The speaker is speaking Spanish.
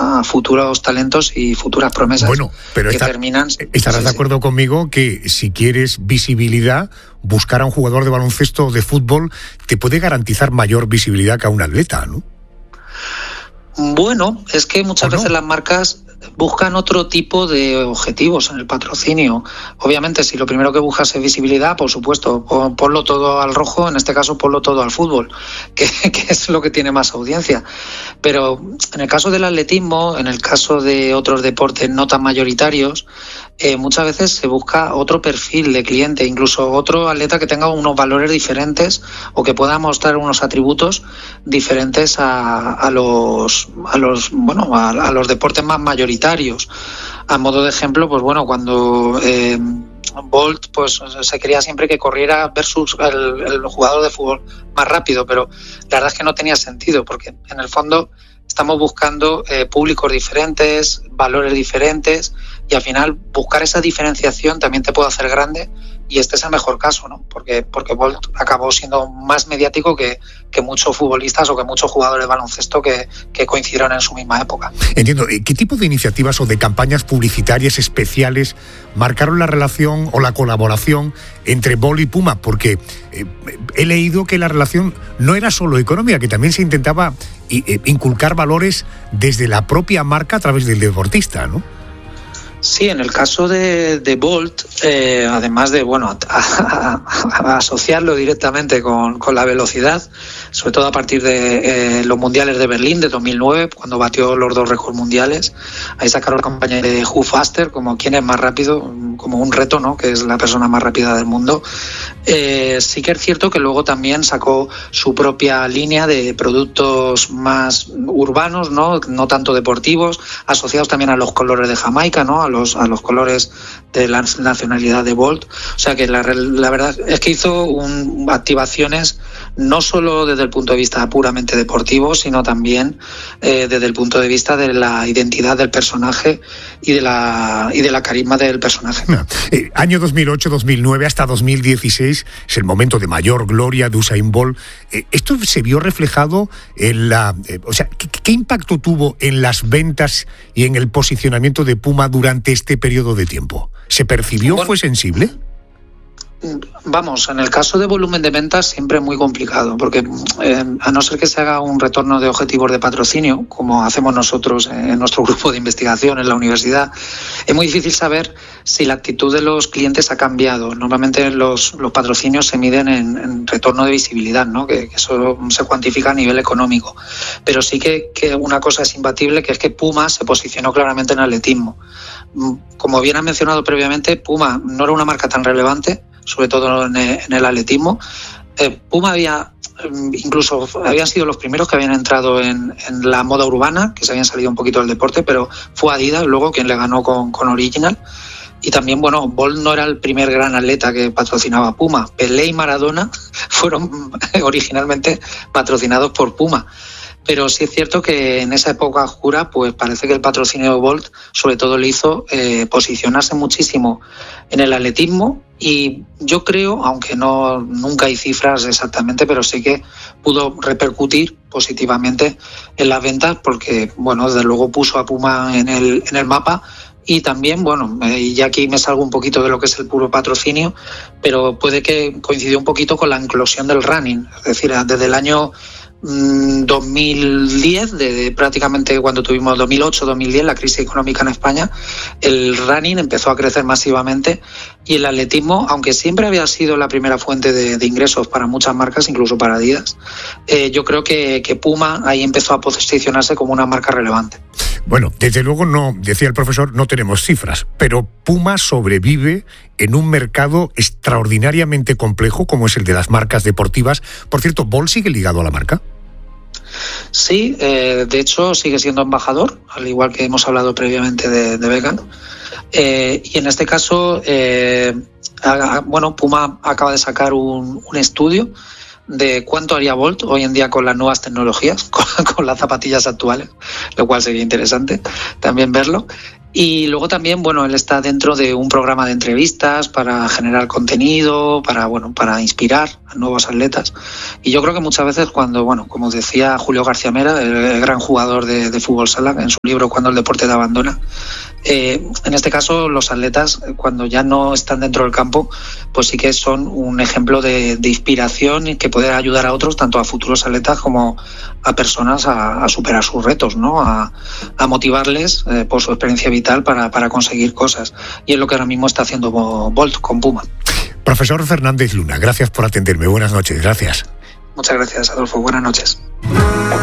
a futuros talentos y futuras promesas. Bueno, pero estarás de acuerdo conmigo que si quieres visibilidad, buscar a un jugador de baloncesto o de fútbol te puede garantizar mayor visibilidad que a un atleta, ¿no? Bueno, es que muchas veces las marcas buscan otro tipo de objetivos en el patrocinio. Obviamente, si lo primero que buscas es visibilidad, por supuesto, ponlo todo al rojo, en este caso ponlo todo al fútbol, que es lo que tiene más audiencia. Pero en el caso del atletismo, en el caso de otros deportes no tan mayoritarios, muchas veces se busca otro perfil de cliente, incluso otro atleta que tenga unos valores diferentes o que pueda mostrar unos atributos diferentes a los deportes más mayoritarios. A modo de ejemplo, pues bueno, cuando Bolt pues se quería siempre que corriera versus el jugador de fútbol más rápido, pero la verdad es que no tenía sentido, porque en el fondo estamos buscando públicos diferentes, valores diferentes, y al final buscar esa diferenciación también te puede hacer grande, y este es el mejor caso, ¿no? Porque Bolt acabó siendo más mediático que muchos futbolistas o que muchos jugadores de baloncesto que coincidieron en su misma época. Entiendo. ¿Qué tipo de iniciativas o de campañas publicitarias especiales marcaron la relación o la colaboración entre Bolt y Puma? Porque he leído que la relación no era solo económica, que también se intentaba inculcar valores desde la propia marca a través del deportista, ¿no? Sí, en el caso de Bolt, además de a asociarlo directamente con la velocidad, sobre todo a partir de los mundiales de Berlín de 2009, cuando batió los 2 récords mundiales, ahí sacaron la campaña de Who Faster, como quién es más rápido, como un reto, ¿no? Que es la persona más rápida del mundo. Sí que es cierto que luego también sacó su propia línea de productos más urbanos, no tanto deportivos, asociados también a los colores de Jamaica, ¿no? A los colores de la nacionalidad de Bolt. O sea que la verdad es que hizo activaciones no solo desde el punto de vista puramente deportivo, sino también desde el punto de vista de la identidad del personaje y de la carisma del personaje. Año 2008-2009 hasta 2016 es el momento de mayor gloria de Usain Bolt. ¿Esto se vio reflejado en ¿qué impacto tuvo en las ventas y en el posicionamiento de Puma durante este periodo de tiempo? ¿Se percibió? ¿Fue sensible? Vamos, en el caso de volumen de ventas siempre es muy complicado, porque a no ser que se haga un retorno de objetivos de patrocinio, como hacemos nosotros en nuestro grupo de investigación en la universidad, es muy difícil saber si la actitud de los clientes ha cambiado. Normalmente los patrocinios se miden en retorno de visibilidad, ¿no? Que eso se cuantifica a nivel económico. Pero sí que una cosa es imbatible, que es que Puma se posicionó claramente en atletismo. Como bien han mencionado previamente, Puma no era una marca tan relevante, sobre todo en el atletismo. Puma habían sido los primeros que habían entrado en la moda urbana, que se habían salido un poquito del deporte, pero fue Adidas luego quien le ganó con Original. Y también, Bolt no era el primer gran atleta que patrocinaba Puma. Pelé y Maradona fueron originalmente patrocinados por Puma. Pero sí es cierto que en esa época oscura, pues parece que el patrocinio de Bolt sobre todo le hizo posicionarse muchísimo en el atletismo, y yo creo, aunque nunca hay cifras exactamente, pero sí que pudo repercutir positivamente en las ventas, porque desde luego puso a Puma en el mapa. Y también, y aquí me salgo un poquito de lo que es el puro patrocinio, pero puede que coincidió un poquito con la inclusión del running, es decir, desde el año 2010, de prácticamente cuando tuvimos 2008-2010 la crisis económica en España, el running empezó a crecer masivamente, y el atletismo, aunque siempre había sido la primera fuente de ingresos para muchas marcas, incluso para Adidas, yo creo que Puma ahí empezó a posicionarse como una marca relevante. Bueno, desde luego no, decía el profesor, no tenemos cifras, pero Puma sobrevive en un mercado extraordinariamente complejo como es el de las marcas deportivas. Por cierto, ¿Bolt sigue ligado a la marca? Sí, de hecho sigue siendo embajador, al igual que hemos hablado previamente de Beckham. Y en este caso, Puma acaba de sacar un estudio de cuánto haría Bolt hoy en día con las nuevas tecnologías, con las zapatillas actuales, lo cual sería interesante también verlo. Y luego también, bueno, él está dentro de un programa de entrevistas para generar contenido, para inspirar a nuevos atletas. Y yo creo que muchas veces cuando, como decía Julio García Mera, el gran jugador de fútbol sala, en su libro Cuando el deporte te abandona, en este caso los atletas, cuando ya no están dentro del campo, pues sí que son un ejemplo de inspiración y que puede ayudar a otros, tanto a futuros atletas como a personas a superar sus retos, ¿no? A motivarles por su experiencia vital para conseguir cosas. Y es lo que ahora mismo está haciendo Bolt con Puma. Profesor Fernández Luna, gracias por atenderme. Buenas noches, gracias. Muchas gracias, Adolfo. Buenas noches.